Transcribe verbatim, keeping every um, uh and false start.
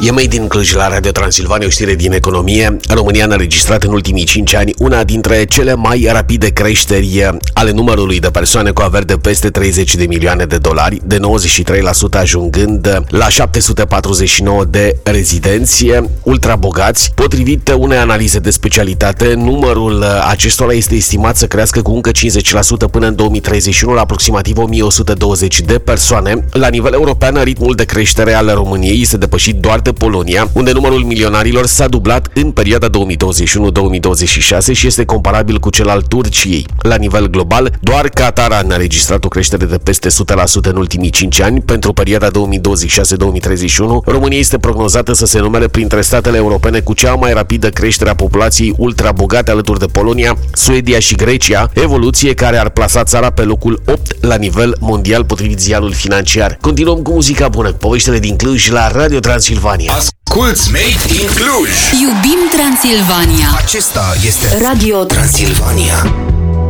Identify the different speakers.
Speaker 1: E Made din Cluj la Radio Transilvania, o știre din economie. România a înregistrat în ultimii cinci ani una dintre cele mai rapide creșteri ale numărului de persoane cu averi de peste treizeci de milioane de dolari, de nouăzeci și trei la sută ajungând la șapte sute patruzeci și nouă de rezidenți ultrabogați. Potrivit unei analize de specialitate, numărul acestora este estimat să crească cu încă cincizeci la sută până în două mii treizeci și unu la aproximativ o mie o sută douăzeci de persoane. La nivel european, ritmul de creștere al României este depășit doar de Polonia, unde numărul milionarilor s-a dublat în perioada două mii douăzeci și unu - două mii douăzeci și șase și este comparabil cu cel al Turciei. La nivel global, doar Qatar a înregistrat o creștere de peste o sută la sută în ultimii cinci ani. Pentru perioada două mii douăzeci și șase - două mii treizeci și unu, România este prognozată să se numere printre statele europene cu cea mai rapidă creștere a populației ultrabogate alături de Polonia, Suedia și Grecia, evoluție care ar plasa țara pe locul opt la nivel mondial potrivit ziarul financiar. Continuăm cu muzica bună, cu poveștile din Cluj la Radio Transilvania.
Speaker 2: Asculți Made in Cluj!
Speaker 3: Iubim Transilvania!
Speaker 2: Acesta este Radio Transilvania.